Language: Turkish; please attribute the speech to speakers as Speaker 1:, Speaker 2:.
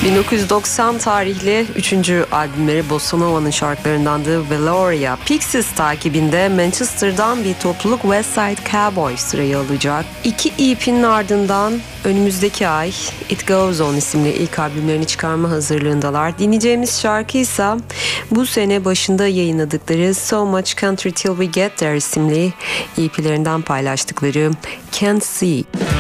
Speaker 1: 1990 tarihli 3. albümleri Bossa Nova'nın şarkılarındandı Veloria. Pixies takibinde Manchester'dan bir topluluk West Side Cowboy sırayı alacak. 2 EP'nin ardından önümüzdeki ay It Goes On isimli ilk albümlerini çıkarma hazırlığındalar. Dinleyeceğimiz şarkı ise bu sene başında yayınladıkları So Much Country Till We Get There isimli EP'lerinden paylaştıkları Can't See.